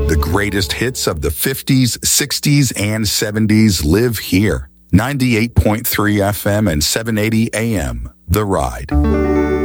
The greatest hits of the 50s, 60s, and 70s live here. 98.3 FM and 780 AM, The Ride.